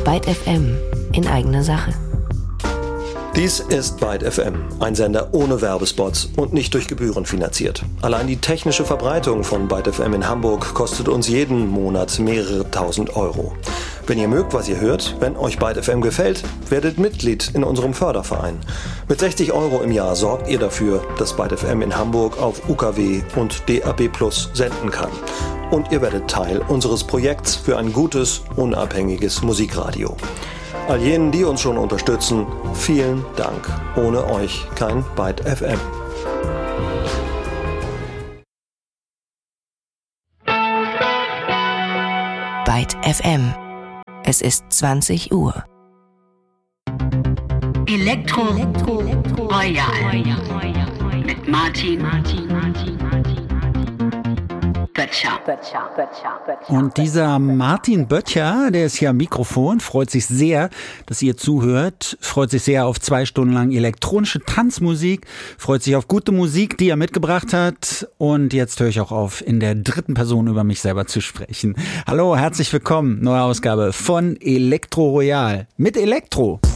Byte FM in eigener Sache. Dies ist Byte FM, ein Sender ohne Werbespots und nicht durch Gebühren finanziert. Allein die technische Verbreitung von Byte FM in Hamburg kostet uns jeden Monat mehrere tausend Euro. Wenn ihr mögt, was ihr hört, wenn euch Byte FM gefällt, werdet Mitglied in unserem Förderverein. Mit 60 Euro im Jahr sorgt ihr dafür, dass Byte FM in Hamburg auf UKW und DAB+ senden kann. Und ihr werdet Teil unseres Projekts für ein gutes, unabhängiges Musikradio. All jenen, die uns schon unterstützen, vielen Dank. Ohne euch kein Byte FM. Byte FM. Es ist 20 Uhr. Elektro Royal mit Martin Böttcher. Und dieser Martin Böttcher, der ist hier am Mikrofon, freut sich sehr, dass ihr zuhört, freut sich sehr auf 2 Stunden lang elektronische Tanzmusik, freut sich auf gute Musik, die er mitgebracht hat. Und jetzt höre ich auch auf, in der dritten Person über mich selber zu sprechen. Hallo, herzlich willkommen, neue Ausgabe von Elektro Royal mit Elektro.